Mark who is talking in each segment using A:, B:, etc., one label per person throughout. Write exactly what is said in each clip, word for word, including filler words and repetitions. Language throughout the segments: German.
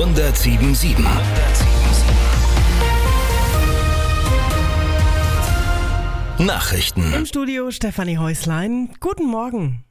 A: hundertsieben sieben. Nachrichten.
B: Im Studio Stefanie Häuslein. Guten Morgen.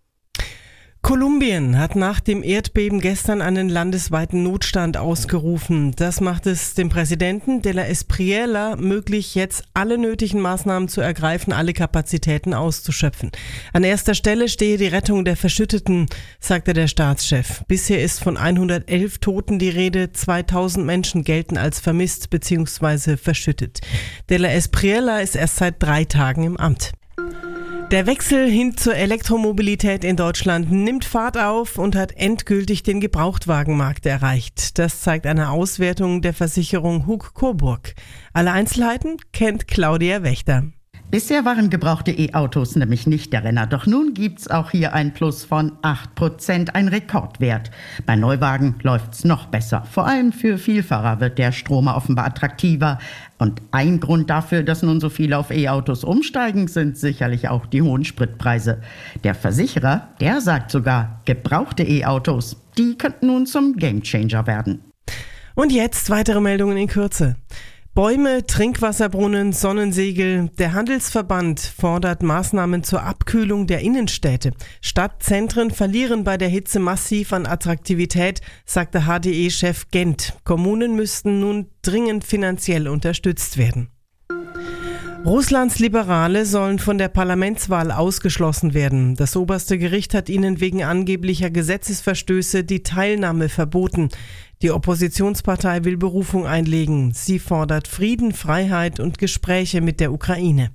B: Kolumbien hat nach dem Erdbeben gestern einen landesweiten Notstand ausgerufen. Das macht es dem Präsidenten de la Espriella möglich, jetzt alle nötigen Maßnahmen zu ergreifen, alle Kapazitäten auszuschöpfen. An erster Stelle stehe die Rettung der Verschütteten, sagte der Staatschef. Bisher ist von hundertelf Toten die Rede, zweitausend Menschen gelten als vermisst bzw. verschüttet. De la Espriella ist erst seit drei Tagen im Amt. Der Wechsel hin zur Elektromobilität in Deutschland nimmt Fahrt auf und hat endgültig den Gebrauchtwagenmarkt erreicht. Das zeigt eine Auswertung der Versicherung Hug Coburg. Alle Einzelheiten kennt Claudia Wächter.
C: Bisher waren gebrauchte E-Autos nämlich nicht der Renner. Doch nun gibt's auch hier ein Plus von acht Prozent, ein Rekordwert. Bei Neuwagen läuft's noch besser. Vor allem für Vielfahrer wird der Stromer offenbar attraktiver. Und ein Grund dafür, dass nun so viele auf E-Autos umsteigen, sind sicherlich auch die hohen Spritpreise. Der Versicherer, der sagt sogar, gebrauchte E-Autos, die könnten nun zum Gamechanger werden.
B: Und jetzt weitere Meldungen in Kürze. Bäume, Trinkwasserbrunnen, Sonnensegel. Der Handelsverband fordert Maßnahmen zur Abkühlung der Innenstädte. Stadtzentren verlieren bei der Hitze massiv an Attraktivität, sagte H D E-Chef Gent. Kommunen müssten nun dringend finanziell unterstützt werden. Russlands Liberale sollen von der Parlamentswahl ausgeschlossen werden. Das oberste Gericht hat ihnen wegen angeblicher Gesetzesverstöße die Teilnahme verboten. Die Oppositionspartei will Berufung einlegen. Sie fordert Frieden, Freiheit und Gespräche mit der Ukraine.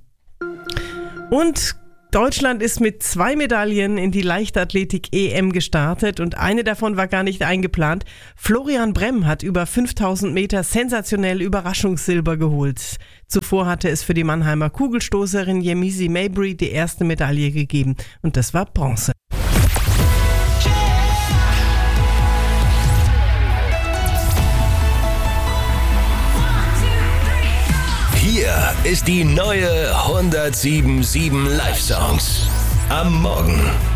B: Und Deutschland ist mit zwei Medaillen in die Leichtathletik-E M gestartet und eine davon war gar nicht eingeplant. Florian Bremm hat über fünftausend Meter sensationell Überraschungssilber geholt. Zuvor hatte es für die Mannheimer Kugelstoßerin Yemisi Mabry die erste Medaille gegeben und das war Bronze.
A: Hier ist die neue hundertsieben Komma sieben Live-Songs. Am Morgen